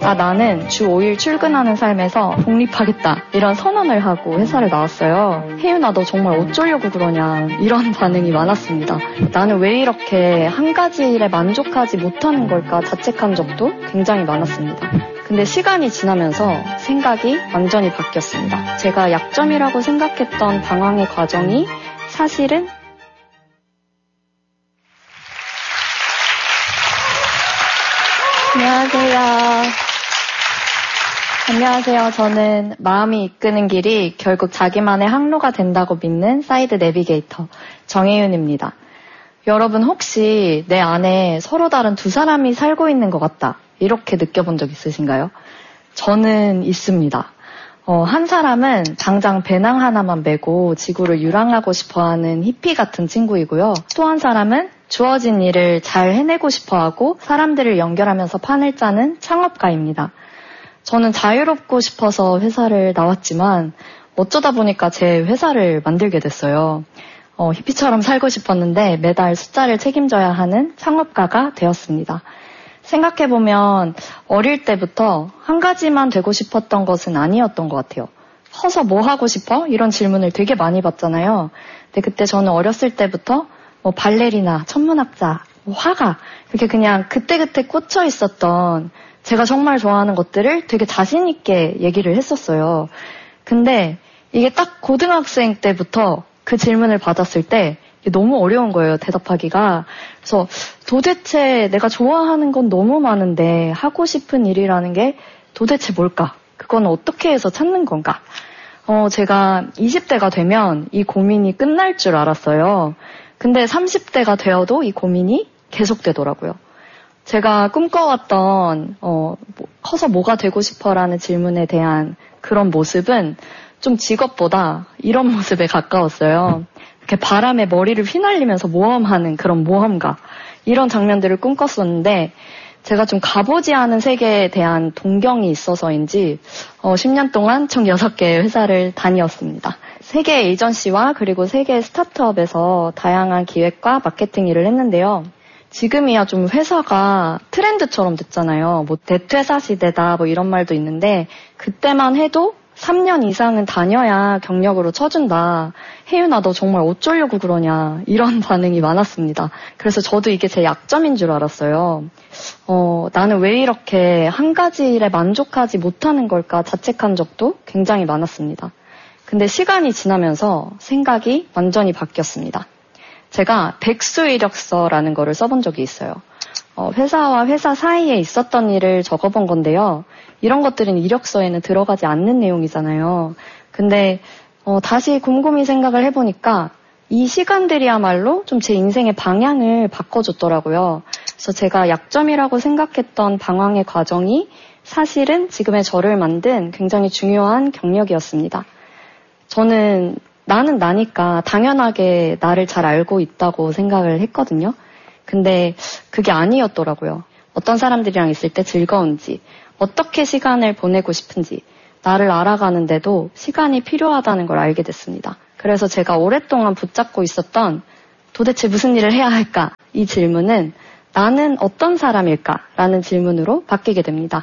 나는 주 5일 출근하는 삶에서 독립하겠다 이런 선언을 하고 회사를 나왔어요. 혜윤아 너 정말 어쩌려고 그러냐 이런 반응이 많았습니다. 나는 왜 이렇게 한 가지 일에 만족하지 못하는 걸까 자책한 적도 굉장히 많았습니다. 근데 시간이 지나면서 생각이 완전히 바뀌었습니다. 제가 약점이라고 생각했던 방황의 과정이 사실은 안녕하세요. 저는 마음이 이끄는 길이 결국 자기만의 항로가 된다고 믿는 사이드 내비게이터 정혜윤입니다. 여러분 혹시 내 안에 서로 다른 두 사람이 살고 있는 것 같다 이렇게 느껴본 적 있으신가요? 저는 있습니다. 한 사람은 당장 배낭 하나만 메고 지구를 유랑하고 싶어하는 히피 같은 친구이고요. 또 한 사람은 주어진 일을 잘 해내고 싶어하고 사람들을 연결하면서 판을 짜는 창업가입니다. 저는 자유롭고 싶어서 회사를 나왔지만 어쩌다 보니까 제 회사를 만들게 됐어요. 히피처럼 살고 싶었는데 매달 숫자를 책임져야 하는 창업가가 되었습니다. 생각해보면 어릴 때부터 한 가지만 되고 싶었던 것은 아니었던 것 같아요. 커서 뭐 하고 싶어? 이런 질문을 되게 많이 받잖아요. 근데 그때 저는 어렸을 때부터 발레리나, 천문학자, 화가 이렇게 그냥 그때그때 꽂혀 있었던 제가 정말 좋아하는 것들을 되게 자신 있게 얘기를 했었어요. 근데 이게 딱 고등학생 때부터 그 질문을 받았을 때 너무 어려운 거예요, 대답하기가. 그래서 도대체 내가 좋아하는 건 너무 많은데 하고 싶은 일이라는 게 도대체 뭘까? 그건 어떻게 해서 찾는 건가? 제가 20대가 되면 이 고민이 끝날 줄 알았어요. 근데 30대가 되어도 이 고민이 계속되더라고요. 제가 꿈꿔왔던 커서 뭐가 되고 싶어라는 질문에 대한 그런 모습은 좀 직업보다 이런 모습에 가까웠어요. 이렇게 바람에 머리를 휘날리면서 모험하는 그런 모험가 이런 장면들을 꿈꿨었는데 제가 좀 가보지 않은 세계에 대한 동경이 있어서인지 10년 동안 총 6개의 회사를 다녔습니다. 세계 에이전시와 그리고 세계 스타트업에서 다양한 기획과 마케팅 일을 했는데요. 지금이야 좀 회사가 트렌드처럼 됐잖아요. 대퇴사 시대다 이런 말도 있는데 그때만 해도 3년 이상은 다녀야 경력으로 쳐준다. 혜윤아 너 정말 어쩌려고 그러냐 이런 반응이 많았습니다. 그래서 저도 이게 제 약점인 줄 알았어요. 나는 왜 이렇게 한 가지 일에 만족하지 못하는 걸까 자책한 적도 굉장히 많았습니다. 근데 시간이 지나면서 생각이 완전히 바뀌었습니다. 제가 백수 이력서라는 거를 써본 적이 있어요. 회사와 회사 사이에 있었던 일을 적어본 건데요. 이런 것들은 이력서에는 들어가지 않는 내용이잖아요. 근데 다시 곰곰이 생각을 해보니까 이 시간들이야말로 좀 제 인생의 방향을 바꿔줬더라고요. 그래서 제가 약점이라고 생각했던 방황의 과정이 사실은 지금의 저를 만든 굉장히 중요한 경력이었습니다. 저는 나는 나니까 당연하게 나를 잘 알고 있다고 생각을 했거든요. 근데 그게 아니었더라고요. 어떤 사람들이랑 있을 때 즐거운지, 어떻게 시간을 보내고 싶은지, 나를 알아가는데도 시간이 필요하다는 걸 알게 됐습니다. 그래서 제가 오랫동안 붙잡고 있었던 도대체 무슨 일을 해야 할까? 이 질문은 나는 어떤 사람일까? 라는 질문으로 바뀌게 됩니다.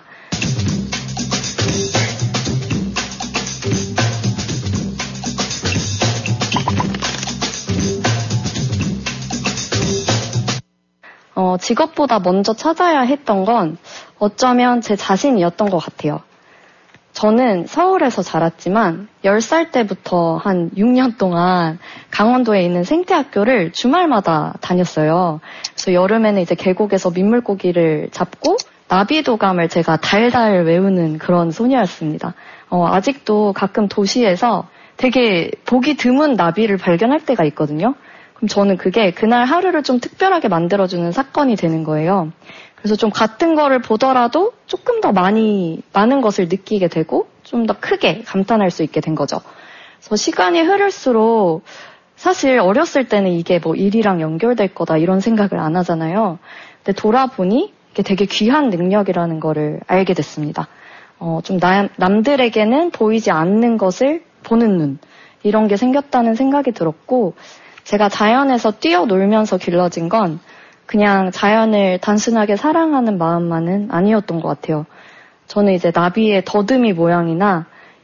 직업보다 먼저 찾아야 했던 건 어쩌면 제 자신이었던 것 같아요. 저는 서울에서 자랐지만 10살 때부터 한 6년 동안 강원도에 있는 생태학교를 주말마다 다녔어요. 그래서 여름에는 이제 계곡에서 민물고기를 잡고 나비도감을 제가 달달 외우는 그런 소녀였습니다. 아직도 가끔 도시에서 되게 보기 드문 나비를 발견할 때가 있거든요. 그럼 저는 그게 그날 하루를 좀 특별하게 만들어주는 사건이 되는 거예요. 그래서 좀 같은 거를 보더라도 조금 더 많은 것을 느끼게 되고 좀 더 크게 감탄할 수 있게 된 거죠. 그래서 시간이 흐를수록 사실 어렸을 때는 이게 일이랑 연결될 거다 이런 생각을 안 하잖아요. 근데 돌아보니 이게 되게 귀한 능력이라는 거를 알게 됐습니다. 좀 남들에게는 보이지 않는 것을 보는 눈 이런 게 생겼다는 생각이 들었고 제가 자연에서 뛰어놀면서 길러진 건 그냥 자연을 단순하게 사랑하는 마음만은 아니었던 것 같아요. 저는 이제 나비의 더듬이 모양이나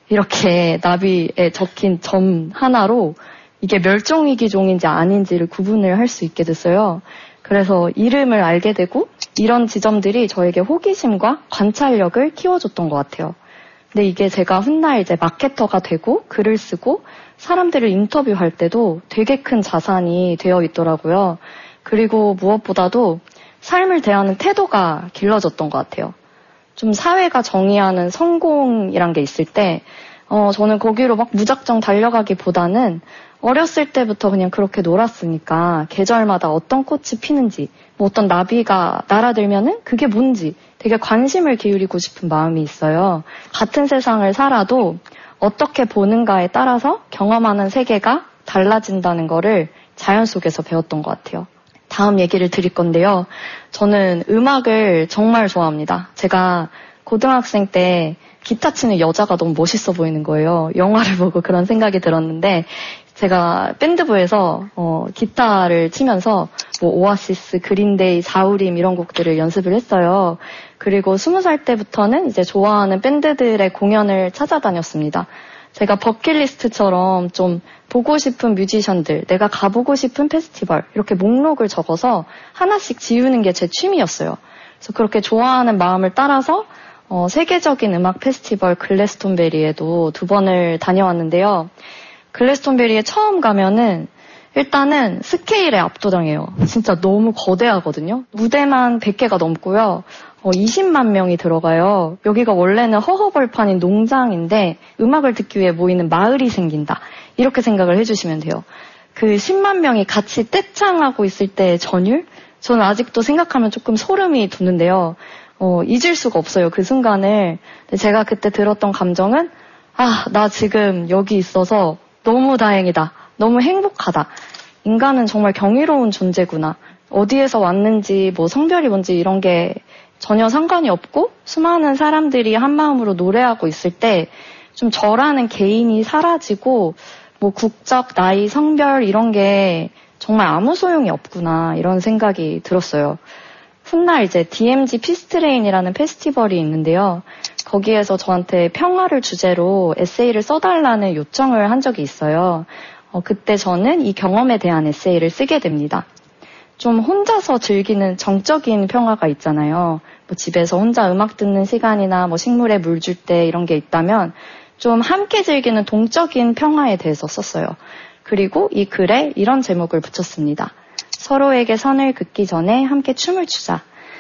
이렇게 나비에 적힌 점 하나로 이게 멸종위기종인지 아닌지를 구분을 할 수 있게 됐어요. 그래서 이름을 알게 되고 이런 지점들이 저에게 호기심과 관찰력을 키워줬던 것 같아요. 근데 이게 제가 훗날 이제 마케터가 되고 글을 쓰고 사람들을 인터뷰할 때도 되게 큰 자산이 되어 있더라고요. 그리고 무엇보다도 삶을 대하는 태도가 길러졌던 것 같아요. 좀 사회가 정의하는 성공이란 게 있을 때 저는 거기로 막 무작정 달려가기보다는 어렸을 때부터 그냥 그렇게 놀았으니까 계절마다 어떤 꽃이 피는지, 뭐 어떤 나비가 날아들면은 그게 뭔지 되게 관심을 기울이고 싶은 마음이 있어요. 같은 세상을 살아도 어떻게 보는가에 따라서 경험하는 세계가 달라진다는 거를 자연 속에서 배웠던 것 같아요. 다음 얘기를 드릴 건데요. 저는 음악을 정말 좋아합니다. 제가 고등학생 때 기타 치는 여자가 너무 멋있어 보이는 거예요. 영화를 보고 그런 생각이 들었는데 제가 밴드부에서 기타를 치면서 뭐 오아시스, 그린데이, 자우림 이런 곡들을 연습을 했어요. 그리고 20살 때부터는 이제 좋아하는 밴드들의 공연을 찾아다녔습니다. 제가 버킷리스트처럼 좀 보고 싶은 뮤지션들, 내가 가보고 싶은 페스티벌 이렇게 목록을 적어서 하나씩 지우는 게 제 취미였어요. 그래서 그렇게 좋아하는 마음을 따라서 세계적인 음악 페스티벌 글래스톤베리에도 2번을 다녀왔는데요. 글래스톤베리에 처음 가면은 일단은 스케일에 압도당해요. 진짜 너무 거대하거든요. 무대만 100개가 넘고요. 20만 명이 들어가요. 여기가 원래는 허허벌판인 농장인데 음악을 듣기 위해 모이는 마을이 생긴다. 이렇게 생각을 해주시면 돼요. 그 10만 명이 같이 떼창하고 있을 때의 전율? 저는 아직도 생각하면 조금 소름이 돋는데요. 잊을 수가 없어요. 그 순간을. 제가 그때 들었던 감정은 나 지금 여기 있어서 너무 다행이다. 너무 행복하다. 인간은 정말 경이로운 존재구나. 어디에서 왔는지 뭐 성별이 뭔지 이런 게 전혀 상관이 없고 수많은 사람들이 한 마음으로 노래하고 있을 때 좀 저라는 개인이 사라지고 뭐 국적, 나이, 성별 이런 게 정말 아무 소용이 없구나 이런 생각이 들었어요. 훗날 이제 DMZ 피스트레인이라는 페스티벌이 있는데요. 거기에서 저한테 평화를 주제로 에세이를 써달라는 요청을 한 적이 있어요. 그때 저는 이 경험에 대한 에세이를 쓰게 됩니다. 좀 혼자서 즐기는 정적인 평화가 있잖아요. 뭐 집에서 혼자 음악 듣는 시간이나 뭐 식물에 물 줄 때 이런 게 있다면 좀 함께 즐기는 동적인 평화에 대해서 썼어요. 그리고 이 글에 이런 제목을 붙였습니다. 서로에게 선을 긋기 전에 함께 춤을 추자.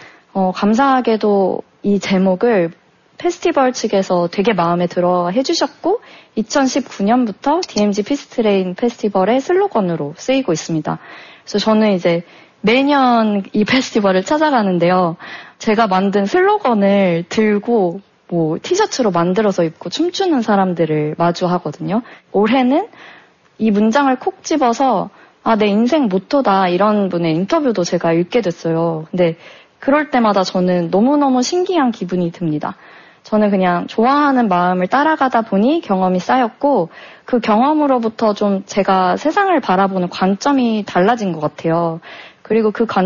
감사하게도 이 제목을 페스티벌 측에서 되게 마음에 들어 해주셨고 2019년부터 DMZ 피스트레인 페스티벌의 슬로건으로 쓰이고 있습니다. 그래서 저는 이제 매년 이 페스티벌을 찾아가는데요. 제가 만든 슬로건을 들고 뭐 티셔츠로 만들어서 입고 춤추는 사람들을 마주하거든요. 올해는 이 문장을 콕 집어서 내 인생 모토다 이런 분의 인터뷰도 제가 읽게 됐어요. 근데 그럴 때마다 저는 너무너무 신기한 기분이 듭니다. 저는 그냥 좋아하는 마음을 따라가다 보니 경험이 쌓였고 그 경험으로부터 좀 제가 세상을 바라보는 관점이 달라진 것 같아요. 그리고 그